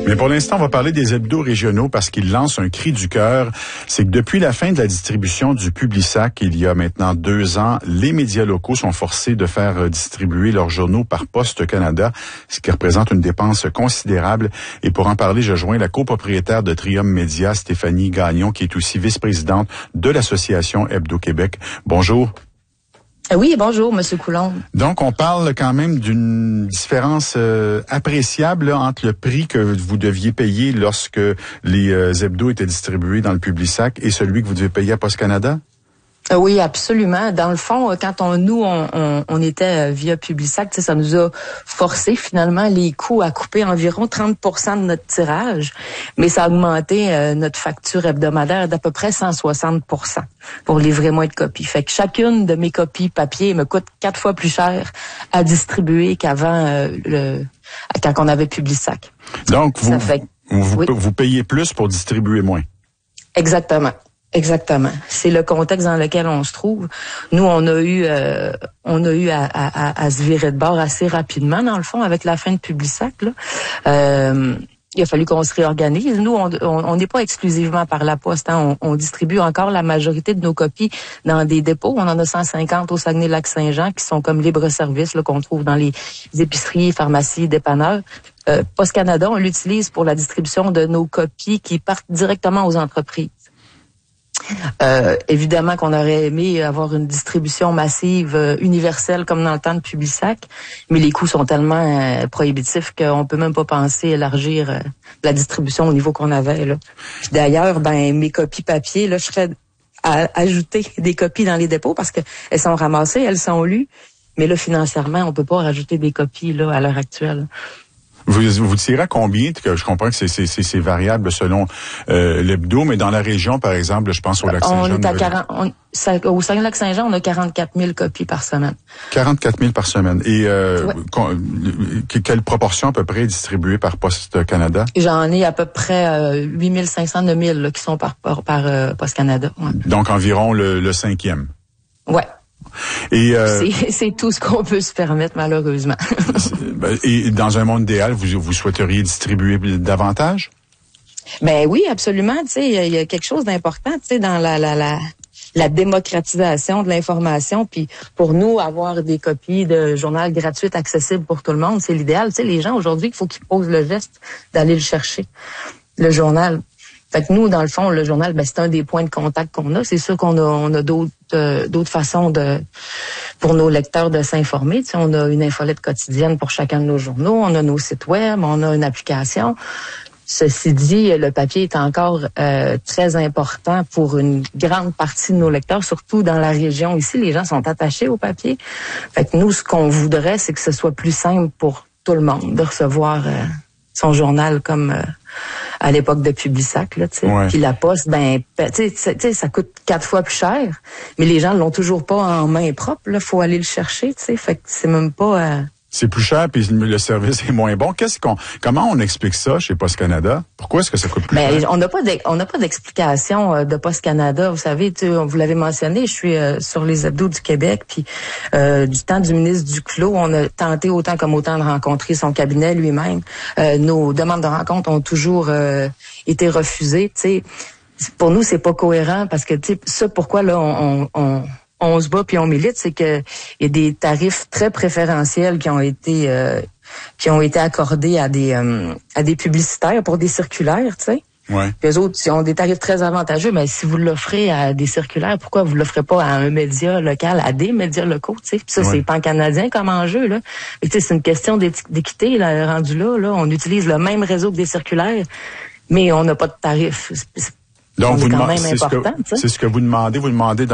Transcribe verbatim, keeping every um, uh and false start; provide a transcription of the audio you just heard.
Mais pour l'instant, on va parler des hebdos régionaux parce qu'ils lancent un cri du cœur. C'est que depuis la fin de la distribution du Publisac, il y a maintenant deux ans, les médias locaux sont forcés de faire distribuer leurs journaux par Poste Canada, ce qui représente une dépense considérable. Et pour en parler, je joins la copropriétaire de Trium Média, Stéphanie Gagnon, qui est aussi vice-présidente de l'association Hebdo Québec. Bonjour. Oui, bonjour, Monsieur Coulombe. Donc, on parle quand même d'une différence euh, appréciable là, entre le prix que vous deviez payer lorsque les euh, hebdos étaient distribués dans le Publisac et celui que vous devez payer à Poste Canada? Oui, absolument. Dans le fond, quand on nous, on, on, on était via Publisac, ça nous a forcé finalement les coûts à couper environ trente pour cent de notre tirage, mais ça a augmenté euh, notre facture hebdomadaire d'à peu près cent soixante pour cent pour livrer moins de copies. Fait que chacune de mes copies papier me coûte quatre fois plus cher à distribuer qu'avant euh, le quand on avait Publisac. Donc, vous, fait, vous, oui. vous payez plus pour distribuer moins. Exactement. Exactement. C'est le contexte dans lequel on se trouve. Nous, on a eu, euh, on a eu à, à, à se virer de bord assez rapidement, dans le fond, avec la fin de Publisac. Là. Euh, il a fallu qu'on se réorganise. Nous, on n'est pas exclusivement par la poste. Hein. On, on distribue encore la majorité de nos copies dans des dépôts. On en a cent cinquante au Saguenay-Lac-Saint-Jean qui sont comme libre-service, là, qu'on trouve dans les épiceries, pharmacies, dépanneurs. Euh, Poste Canada, on l'utilise pour la distribution de nos copies qui partent directement aux entreprises. Euh, évidemment qu'on aurait aimé avoir une distribution massive, euh, universelle comme dans le temps de Publisac, mais les coûts sont tellement euh, prohibitifs qu'on peut même pas penser élargir euh, la distribution au niveau qu'on avait. Là. Puis d'ailleurs, ben mes copies papier, là, je serais à ajouter des copies dans les dépôts parce que elles sont ramassées, elles sont lues, mais là financièrement, on peut pas rajouter des copies là à l'heure actuelle. Vous, vous tirez à combien? Que je comprends que c'est, c'est, c'est, c'est variable selon euh, l'hebdo, mais dans la région, par exemple, je pense au Lac-Saint-Jean. On est à quarante, on, ça, au Saguenay-Lac-Saint-Jean, on a quarante-quatre mille copies par semaine. quarante-quatre mille par semaine. Et euh, ouais. con, quelle proportion à peu près est distribuée par Poste Canada? J'en ai à peu près euh, huit mille cinq cents, neuf mille là, qui sont par, par, par euh, Poste Canada. Ouais. Donc environ le, le cinquième. Ouais. Et euh, c'est, c'est tout ce qu'on peut se permettre, malheureusement. Et dans un monde idéal, vous, vous souhaiteriez distribuer davantage? Ben oui, absolument. Tu sais, il y a quelque chose d'important, tu sais, dans la, la, la, la démocratisation de l'information. Puis pour nous, avoir des copies de journal gratuites accessibles pour tout le monde, c'est l'idéal. Tu sais, les gens aujourd'hui, il faut qu'ils posent le geste d'aller le chercher, le journal. Fait que nous, dans le fond, le journal, ben c'est un des points de contact qu'on a. C'est sûr qu'on a, on a d'autres, euh, d'autres façons de, pour nos lecteurs de s'informer. Tu sais, on a une infolette quotidienne pour chacun de nos journaux. On a nos sites web, on a une application. Ceci dit, le papier est encore euh, très important pour une grande partie de nos lecteurs, surtout dans la région ici. Les gens sont attachés au papier. Fait que nous, ce qu'on voudrait, c'est que ce soit plus simple pour tout le monde de recevoir euh, son journal comme euh, à l'époque de Publisac, là, tu sais. Ouais. Puis la poste, ben, tu sais, ça coûte quatre fois plus cher, mais les gens l'ont toujours pas en main propre, là. Faut aller le chercher, tu sais. Fait que c'est même pas... Euh... C'est plus cher, puis le service est moins bon. Qu'est-ce qu'on, comment on explique ça chez Poste Canada? Pourquoi est-ce que ça coûte plus ben, cher? On n'a pas de, on n'a pas d'explication de Poste Canada. Vous savez, tu, vous l'avez mentionné, je suis euh, sur les hebdos du Québec, puis euh, du temps du ministre Duclos, on a tenté autant comme autant de rencontrer son cabinet lui-même. Euh, nos demandes de rencontre ont toujours euh, été refusées. Tu sais, pour nous, c'est pas cohérent parce que tu sais, ça, pourquoi là, on, on, on on se bat puis on milite, c'est que il y a des tarifs très préférentiels qui ont été euh, qui ont été accordés à des euh, à des publicitaires pour des circulaires, tu sais. Ouais. Puis eux autres, ils ont des tarifs très avantageux, mais si vous l'offrez à des circulaires, pourquoi vous l'offrez pas à un média local, à des médias locaux, tu sais. Puis ça, ouais. C'est pan-canadien comme enjeu, là. Et tu sais, c'est une question d'équité, là, rendu là, là. On utilise le même réseau que des circulaires, mais on n'a pas de tarif. Donc, vous quand demandez, même c'est, important, ce que, c'est ce que vous demandez, vous demandez